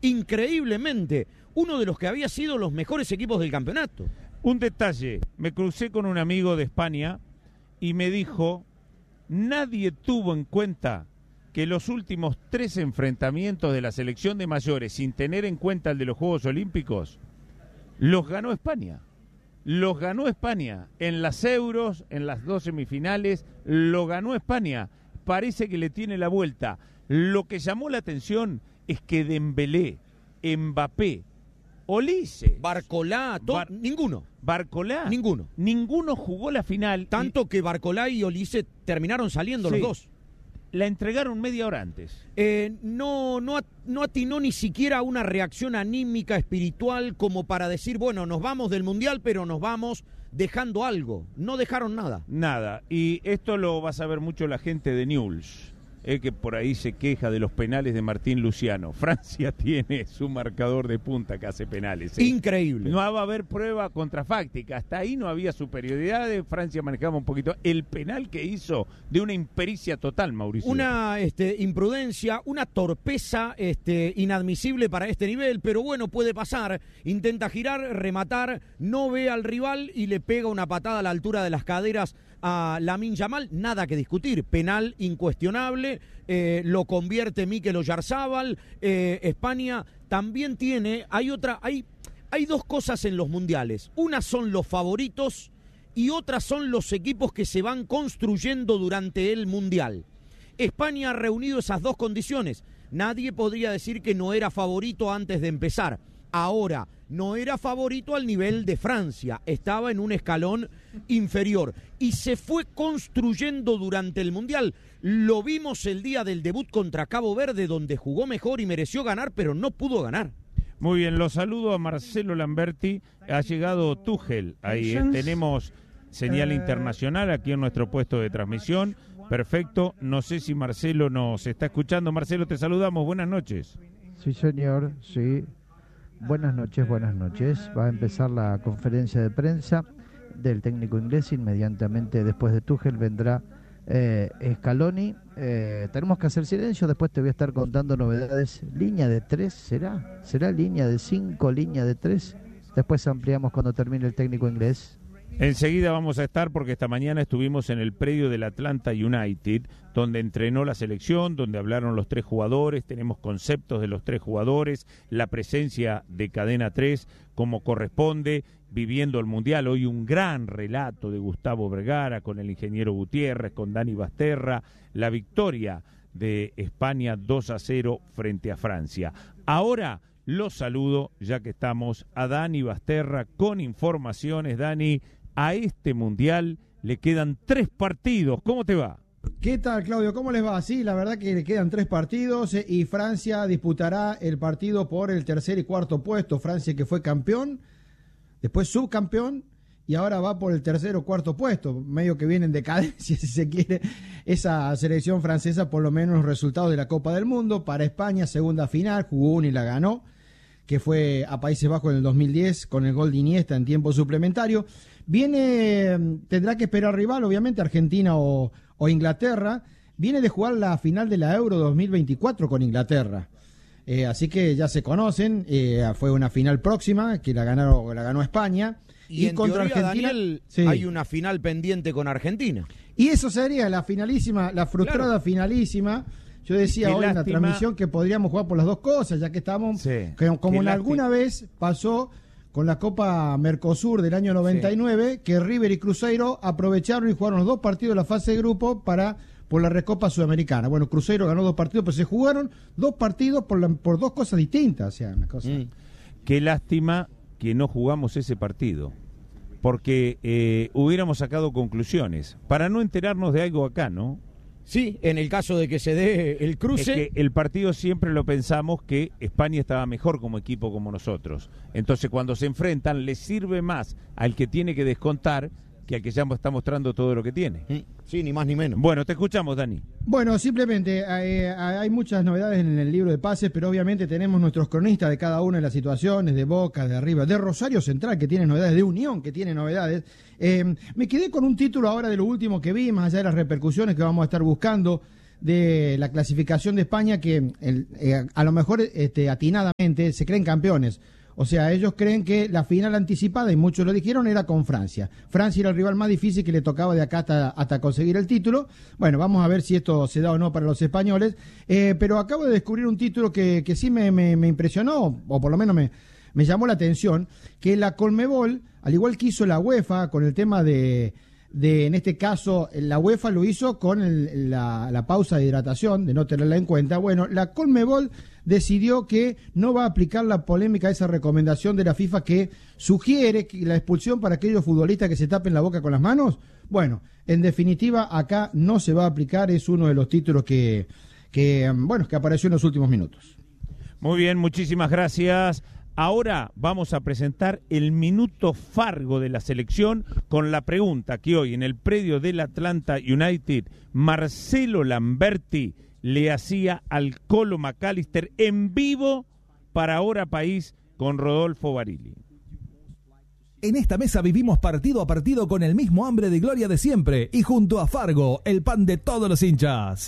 increíblemente, uno de los que había sido los mejores equipos del campeonato. Un detalle, me crucé con un amigo de España y me dijo, nadie tuvo en cuenta que los últimos 3 enfrentamientos de la selección de mayores, sin tener en cuenta el de los Juegos Olímpicos, los ganó España. Los ganó España. En las Euros, en las 2 semifinales, lo ganó España. Parece que le tiene la vuelta. Lo que llamó la atención es que Dembélé, Mbappé, Olise, Barcolá, ninguno. Barcolá. Ninguno. Ninguno jugó la final. Tanto que Barcolá y Olise terminaron saliendo los dos. La entregaron media hora antes. No atinó ni siquiera a una reacción anímica, espiritual, como para decir, bueno, nos vamos del Mundial, pero nos vamos dejando algo. No dejaron nada. Nada. Y esto lo va a saber mucho la gente de Newell's, que por ahí se queja de los penales de Martín Luciano. Francia tiene su marcador de punta que hace penales. Increíble. No va a haber prueba contrafáctica. Hasta ahí no había superioridad. Francia manejaba un poquito. El penal que hizo de una impericia total, Mauricio. Una imprudencia, una torpeza inadmisible para este nivel, pero bueno, puede pasar. Intenta girar, rematar, no ve al rival y le pega una patada a la altura de las caderas a Lamine Yamal. Nada que discutir. Penal incuestionable. Lo convierte Mikel Oyarzábal. España también tiene, hay 2 cosas en los mundiales. Una son los favoritos y otras son los equipos que se van construyendo durante el mundial. España ha reunido esas 2 condiciones. Nadie podría decir que no era favorito antes de empezar. Ahora, no era favorito al nivel de Francia, estaba en un escalón inferior y se fue construyendo durante el Mundial. Lo vimos el día del debut contra Cabo Verde, donde jugó mejor y mereció ganar, pero no pudo ganar. Muy bien, los saludo a Marcelo Lamberti. Ha llegado Tuchel ahí. Tenemos señal internacional aquí en nuestro puesto de transmisión. Perfecto, no sé si Marcelo nos está escuchando. Marcelo, te saludamos, buenas noches. Sí, señor, sí. Buenas noches, buenas noches. Va a empezar la conferencia de prensa del técnico inglés. Inmediatamente después de Tuchel vendrá Scaloni. Tenemos que hacer silencio, después te voy a estar contando novedades. Línea de 3, ¿será línea de 5, línea de 3? Después ampliamos cuando termine el técnico inglés. Enseguida vamos a estar porque esta mañana estuvimos en el predio del Atlanta United, donde entrenó la selección, donde hablaron los 3 jugadores, tenemos conceptos de los 3 jugadores, la presencia de Cadena 3 como corresponde, viviendo el Mundial. Hoy un gran relato de Gustavo Vergara con el ingeniero Gutiérrez, con Dani Basterra, la victoria de España 2-0 frente a Francia. Ahora los saludo, ya que estamos, a Dani Basterra con informaciones. Dani, a este Mundial le quedan 3 partidos. ¿Cómo te va? ¿Qué tal, Claudio? ¿Cómo les va? Sí, la verdad que le quedan 3 partidos y Francia disputará el partido por el 3er y 4.º puesto. Francia, que fue campeón, después subcampeón y ahora va por el 3er o 4.º puesto. Medio que viene en decadencia, si se quiere, esa selección francesa, por lo menos los resultados de la Copa del Mundo. Para España, segunda final, jugó una y la ganó, que fue a Países Bajos en el 2010 con el gol de Iniesta en tiempo suplementario. Tendrá que esperar rival, obviamente, Argentina o Inglaterra. Viene de jugar la final de la Euro 2024 con Inglaterra. Así que ya se conocen, fue una final próxima que la ganó España. Y en contra teoría, Argentina, Daniel, sí, hay una final pendiente con Argentina. Y eso sería la finalísima, la frustrada finalísima. Yo decía hoy en la transmisión que podríamos jugar por las 2 cosas, ya que estamos, como en alguna vez pasó con la Copa Mercosur del año 99, que River y Cruzeiro aprovecharon y jugaron los 2 partidos de la fase de grupo por la Recopa Sudamericana. Bueno, Cruzeiro ganó 2 partidos, pero se jugaron 2 partidos por 2 cosas distintas. O sea, una cosa. Qué lástima que no jugamos ese partido, porque hubiéramos sacado conclusiones, para no enterarnos de algo acá, ¿no? Sí, en el caso de que se dé el cruce. Es que el partido siempre lo pensamos que España estaba mejor como equipo como nosotros. Entonces cuando se enfrentan les sirve más al que tiene que descontar que al que ya está mostrando todo lo que tiene. Sí, ni más ni menos. Bueno, te escuchamos, Dani. Bueno, simplemente hay muchas novedades en el libro de pases, pero obviamente tenemos nuestros cronistas de cada una de las situaciones, de Boca, de Arriba, de Rosario Central, que tiene novedades, de Unión, que tiene novedades. Me quedé con un título ahora de lo último que vi, más allá de las repercusiones que vamos a estar buscando. de la clasificación de España que a lo mejor atinadamente se creen campeones. O sea, ellos creen que la final anticipada, y muchos lo dijeron, era con Francia. Francia era el rival más difícil que le tocaba de acá hasta conseguir el título. Bueno, vamos a ver si esto se da o no para los españoles. Pero acabo de descubrir un título que sí me impresionó, o por lo menos me llamó la atención, que la Conmebol, al igual que hizo la UEFA con el tema de en este caso, la UEFA lo hizo con la pausa de hidratación, de no tenerla en cuenta. Bueno, la Conmebol decidió que no va a aplicar la polémica, esa recomendación de la FIFA que sugiere que la expulsión para aquellos futbolistas que se tapen la boca con las manos. Bueno, en definitiva, acá no se va a aplicar, es uno de los títulos que apareció en los últimos minutos. Muy bien, muchísimas gracias. Ahora vamos a presentar el minuto Fargo de la selección con la pregunta que hoy en el predio del Atlanta United Marcelo Lamberti le hacía al Colo McAllister en vivo para Hora País con Rodolfo Barili. En esta mesa vivimos partido a partido con el mismo hambre de gloria de siempre y junto a Fargo, el pan de todos los hinchas.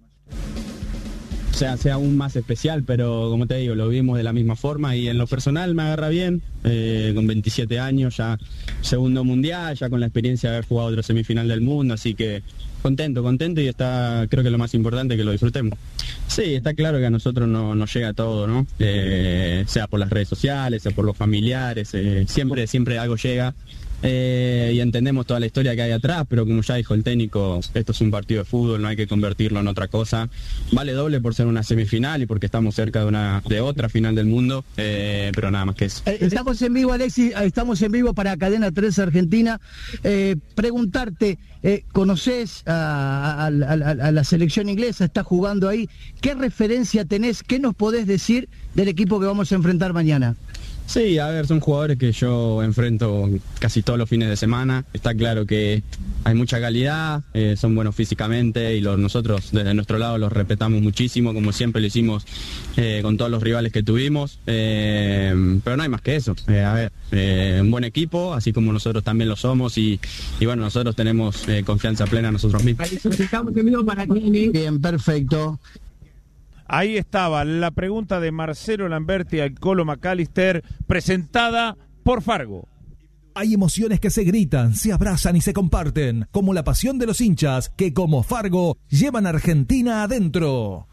Sea aún más especial, pero como te digo, lo vimos de la misma forma y en lo personal me agarra bien, con 27 años, ya segundo mundial, ya con la experiencia de haber jugado otro semifinal del mundo, así que contento y creo que lo más importante es que lo disfrutemos. Sí, está claro que a nosotros nos llega todo, ¿no? Sea por las redes sociales, sea por los familiares, siempre algo llega. Y entendemos toda la historia que hay atrás, pero como ya dijo el técnico, esto es un partido de fútbol, no hay que convertirlo en otra cosa. Vale doble por ser una semifinal y porque estamos cerca de otra final del mundo, pero nada más que eso. Estamos en vivo, Alexis, estamos en vivo para Cadena 3 Argentina. Preguntarte, ¿conocés a la selección inglesa? ¿Está jugando ahí? ¿Qué referencia tenés? ¿Qué nos podés decir del equipo que vamos a enfrentar mañana? Sí, a ver, son jugadores que yo enfrento casi todos los fines de semana. Está claro que hay mucha calidad, son buenos físicamente y nosotros desde nuestro lado los respetamos muchísimo, como siempre lo hicimos con todos los rivales que tuvimos. Pero no hay más que eso. Un buen equipo, así como nosotros también lo somos y bueno, nosotros tenemos confianza plena en nosotros mismos. Bien, perfecto. Ahí estaba la pregunta de Marcelo Lamberti al Colo McAllister, presentada por Fargo. Hay emociones que se gritan, se abrazan y se comparten, como la pasión de los hinchas que, como Fargo, llevan a Argentina adentro.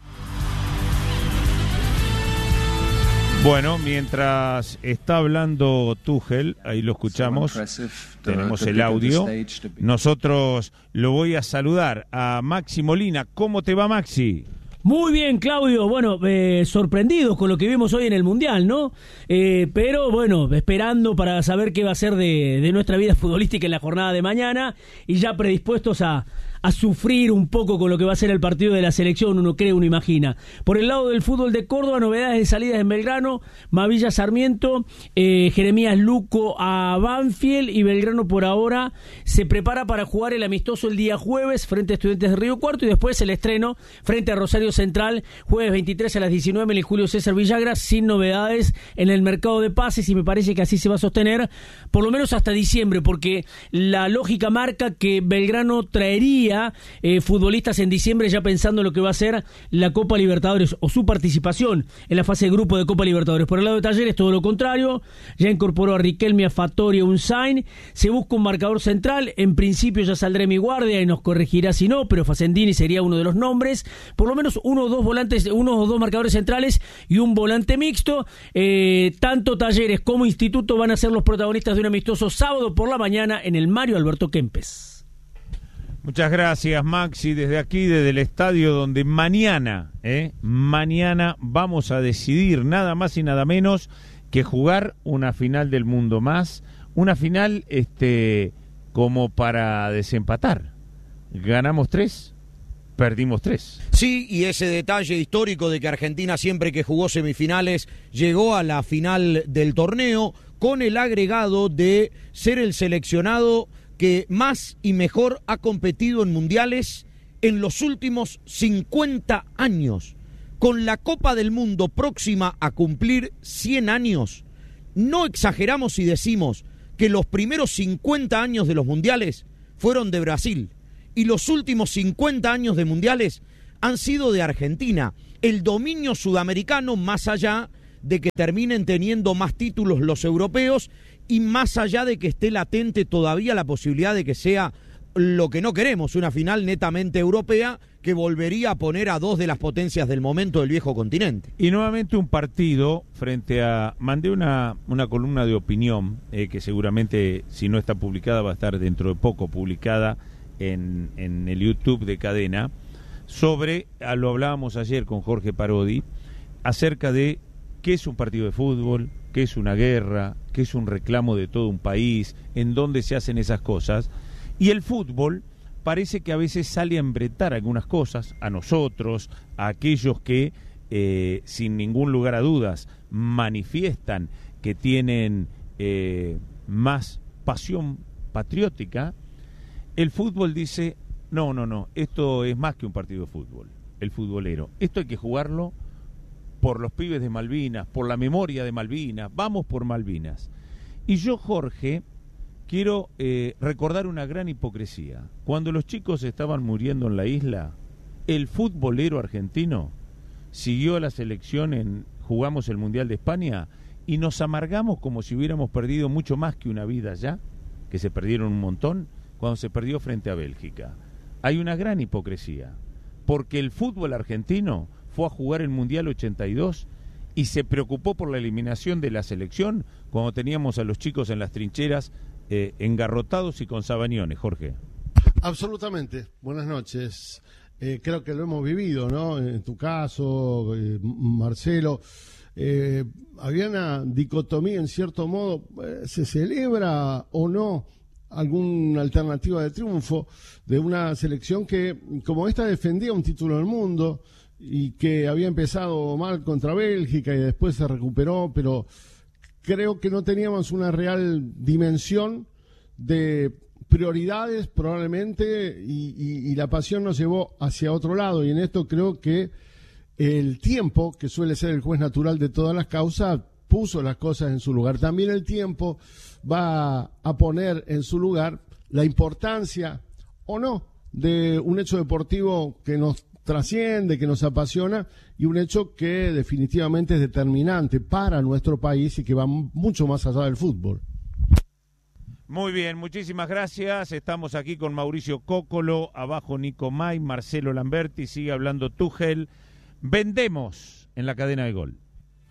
Bueno, mientras está hablando Tuchel, ahí lo escuchamos, tenemos el audio. Nosotros lo voy a saludar a Maxi Molina. ¿Cómo te va, Maxi? Muy bien, Claudio. Bueno, sorprendidos con lo que vimos hoy en el Mundial, ¿no? Pero bueno, esperando para saber qué va a ser de nuestra vida futbolística en la jornada de mañana y ya predispuestos a sufrir un poco con lo que va a ser el partido de la selección, uno cree, uno imagina. Por el lado del fútbol de Córdoba, novedades de salidas en Belgrano, Mavilla Sarmiento, Jeremías Luco a Banfield y Belgrano por ahora se prepara para jugar el amistoso el día jueves frente a Estudiantes de Río Cuarto y después el estreno frente a Rosario Central, jueves 23 a las 19 en el Julio César Villagra, sin novedades en el mercado de pases y me parece que así se va a sostener por lo menos hasta diciembre, porque la lógica marca que Belgrano traería futbolistas en diciembre ya pensando en lo que va a ser la Copa Libertadores o su participación en la fase de grupo de Copa Libertadores. Por el lado de Talleres todo lo contrario, ya incorporó a Riquelme, a Fattori, a Unzain, se busca un marcador central, en principio ya saldrá mi guardia y nos corregirá si no, pero Facendini sería uno de los nombres, por lo menos uno o dos marcadores centrales y un volante mixto. Tanto Talleres como Instituto van a ser los protagonistas de un amistoso sábado por la mañana en el Mario Alberto Kempes. Muchas gracias, Maxi, desde aquí, desde el estadio donde mañana vamos a decidir nada más y nada menos que jugar una final del mundo más, una final como para desempatar. Ganamos 3, perdimos 3. Sí, y ese detalle histórico de que Argentina siempre que jugó semifinales llegó a la final del torneo con el agregado de ser el seleccionado que más y mejor ha competido en mundiales en los últimos 50 años. Con la Copa del Mundo próxima a cumplir 100 años, no exageramos si decimos que los primeros 50 años de los mundiales fueron de Brasil y los últimos 50 años de mundiales han sido de Argentina. El dominio sudamericano, más allá de que terminen teniendo más títulos los europeos y más allá de que esté latente todavía la posibilidad de que sea lo que no queremos, una final netamente europea que volvería a poner a dos de las potencias del momento del viejo continente. Y nuevamente un partido frente a... Mandé una columna de opinión que seguramente, si no está publicada, va a estar dentro de poco publicada en el YouTube de Cadena, sobre, lo hablábamos ayer con Jorge Parodi, acerca de qué es un partido de fútbol, qué es una guerra, qué es un reclamo de todo un país, en dónde se hacen esas cosas. Y el fútbol parece que a veces sale a embretar algunas cosas, a nosotros, a aquellos que, sin ningún lugar a dudas, manifiestan que tienen más pasión patriótica. El fútbol dice, no, esto es más que un partido de fútbol, el futbolero. Esto hay que jugarlo por los pibes de Malvinas, por la memoria de Malvinas, vamos por Malvinas. Y yo, Jorge, quiero recordar una gran hipocresía. Cuando los chicos estaban muriendo en la isla, el futbolero argentino siguió a la selección jugamos el Mundial de España y nos amargamos como si hubiéramos perdido mucho más que una vida ya, que se perdieron un montón, cuando se perdió frente a Bélgica. Hay una gran hipocresía, porque el fútbol argentino fue a jugar el Mundial 82 y se preocupó por la eliminación de la selección cuando teníamos a los chicos en las trincheras engarrotados y con sabañones, Jorge. Absolutamente. Buenas noches. Creo que lo hemos vivido, ¿no? En tu caso, Marcelo, había una dicotomía en cierto modo. ¿Se celebra o no alguna alternativa de triunfo de una selección que, como esta, defendía un título del mundo y que había empezado mal contra Bélgica y después se recuperó, pero creo que no teníamos una real dimensión de prioridades probablemente y la pasión nos llevó hacia otro lado, y en esto creo que el tiempo, que suele ser el juez natural de todas las causas, puso las cosas en su lugar. También el tiempo va a poner en su lugar la importancia o no de un hecho deportivo que nos trasciende, que nos apasiona, y un hecho que definitivamente es determinante para nuestro país y que va mucho más allá del fútbol. Muy bien, muchísimas gracias. Estamos aquí con Mauricio Cóccolo, abajo Nico May, Marcelo Lamberti, sigue hablando Tuchel. Vendemos en la cadena de Gol.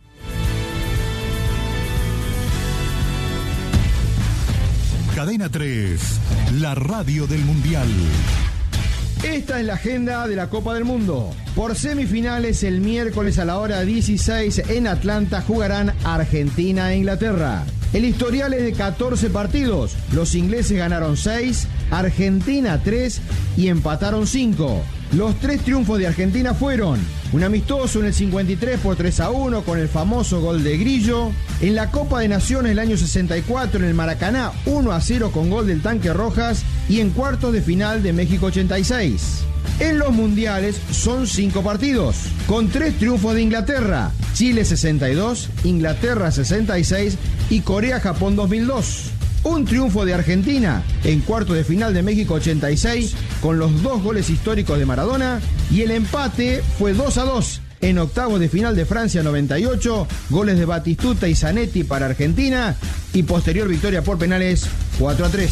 Cadena 3, la radio del Mundial. Esta es la agenda de la Copa del Mundo. Por semifinales, el miércoles a la hora 16 en Atlanta jugarán Argentina e Inglaterra. El historial es de 14 partidos. Los ingleses ganaron 6, Argentina 3 y empataron 5. Los 3 triunfos de Argentina fueron un amistoso en el 53 por 3-1 con el famoso gol de Grillo. En la Copa de Naciones el año 64 en el Maracaná 1-0 con gol del Tanque Rojas. Y en cuartos de final de México 86. En los mundiales son 5 partidos, con 3 triunfos de Inglaterra, Chile 62, Inglaterra 66 y Corea-Japón 2002. Un triunfo de Argentina en cuartos de final de México 86 con los 2 goles históricos de Maradona, y el empate fue 2-2 en octavos de final de Francia 98, goles de Batistuta y Zanetti para Argentina, y posterior victoria por penales 4-3.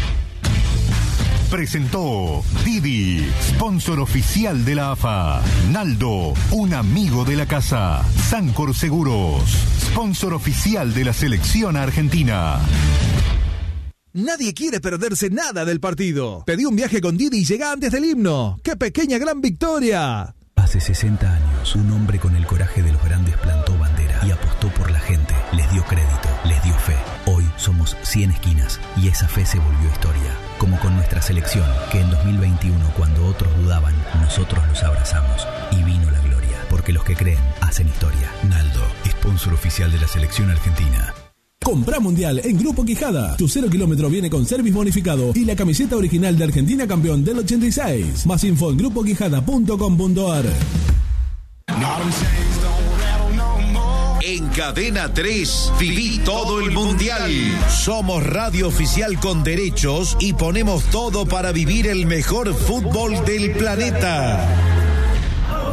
Presentó Didi, sponsor oficial de la AFA. Naldo, un amigo de la casa. Sancor Seguros, sponsor oficial de la selección argentina. Nadie quiere perderse nada del partido. Pedí un viaje con Didi y llega antes del himno. ¡Qué pequeña gran victoria! Hace 60 años, un hombre con el coraje de los grandes plantó bandera y apostó por la gente. Les dio crédito, les dio fe. Hoy somos 100 esquinas y esa fe se volvió historia. Como con nuestra selección, que en 2021, cuando otros dudaban, nosotros los abrazamos y vino la gloria. Porque los que creen, hacen historia. Naldo, sponsor oficial de la selección argentina. Comprá Mundial en Grupo Quijada. Tu 0 kilómetro viene con service bonificado y la camiseta original de Argentina campeón del 86. Más info en grupoquijada.com.ar. En Cadena 3, viví todo el Mundial. Somos radio oficial con derechos y ponemos todo para vivir el mejor fútbol del planeta.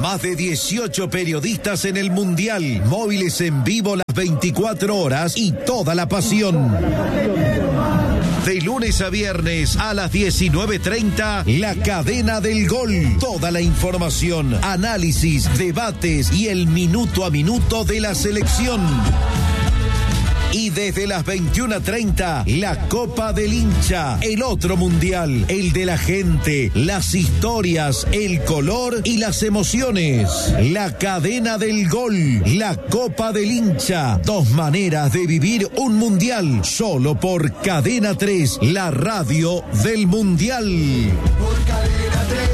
Más de 18 periodistas en el Mundial, móviles en vivo las 24 horas y toda la pasión. De lunes a viernes a las 19:30, La Cadena del Gol. Toda la información, análisis, debates y el minuto a minuto de la selección. Y desde las 21:30, la Copa del Hincha, el otro mundial, el de la gente, las historias, el color y las emociones. La Cadena del Gol, la Copa del Hincha. 2 maneras de vivir un mundial, solo por Cadena 3, la radio del mundial. Por Cadena 3.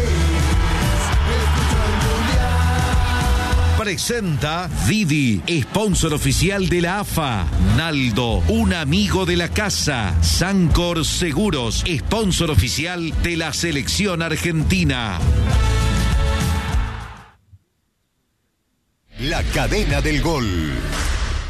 Presenta Didi, sponsor oficial de la AFA. Naldo, un amigo de la casa. Sancor Seguros, sponsor oficial de la selección argentina. La Cadena del Gol.